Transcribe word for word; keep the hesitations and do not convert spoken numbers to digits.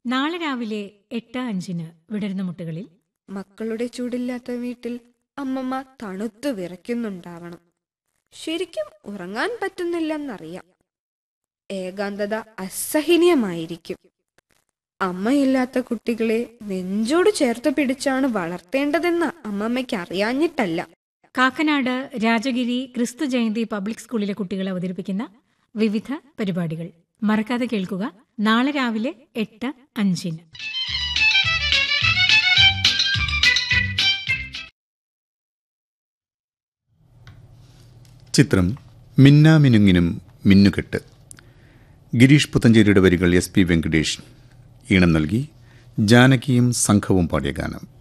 നാളെ രാവിലെ എട്ട് അഞ്ചിന് വിടരുന്ന മുട്ടുകളിൽ മക്കളുടെ ചൂടില്ലാത്ത വീട്ടിൽ അമ്മമ്മ തണുത്തു വിറയ്ക്കുന്നുണ്ടാവണം. ശരിക്കും ഉറങ്ങാൻ പറ്റുന്നില്ലെന്നറിയാം. ഏകാന്തത അസഹനീയമായിരിക്കും. അമ്മയില്ലാത്ത കുട്ടികളെ നെഞ്ചോട് ചേർത്ത് പിടിച്ചാണ് വളർത്തേണ്ടതെന്ന് അമ്മമ്മയ്ക്ക് അറിയാഞ്ഞിട്ടല്ല. കാക്കനാട് രാജഗിരി ക്രിസ്തു ജയന്തി പബ്ലിക് സ്കൂളിലെ കുട്ടികൾ അവതരിപ്പിക്കുന്ന വിവിധ പരിപാടികൾ മറക്കാതെ കേൾക്കുക. നാളെ രാവിലെ എട്ട് അഞ്ചിന്. ചിത്രം മിന്നാമിനുങ്ങിനും മിന്നുകെട്ട്. ഗിരീഷ് പുത്തഞ്ചേരിയുടെ വരികൾ എസ് പി വെങ്കടേഷ് ഈണം നൽകി ജാനകിയും സംഘവും പാടിയ ഗാനം.